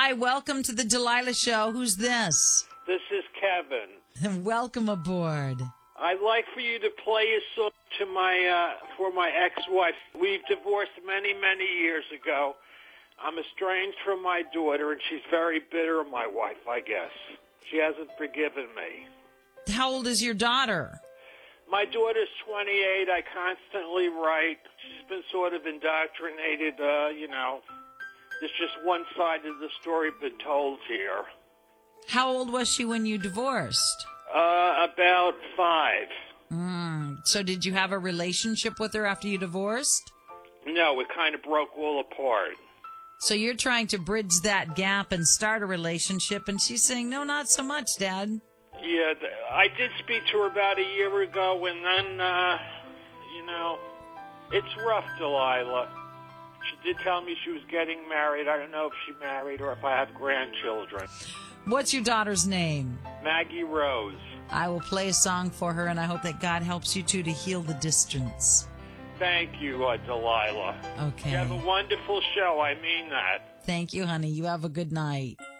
Hi, welcome to the Delilah Show. Who's this? This is Kevin. Welcome aboard. I'd like for you to play a song to for my ex-wife. We've divorced many, many years ago. I'm estranged from my daughter, and she's very bitter, my wife, I guess. She hasn't forgiven me. How old is your daughter? My daughter's 28. I constantly write. She's been sort of indoctrinated, There's just one side of the story been told here. How old was she when you divorced? About 5. So did you have a relationship with her after you divorced? No, it kind of broke all apart. So you're trying to bridge that gap and start a relationship, and she's saying, no, not so much, Dad. Yeah, I did speak to her about a year ago, and then, it's rough, Delilah. She did tell me she was getting married. I don't know if she married or if I have grandchildren. What's your daughter's name? Maggie Rose. I will play a song for her, and I hope that God helps you two to heal the distance. Thank you, Delilah. Okay. You have a wonderful show. I mean that. Thank you, honey. You have a good night.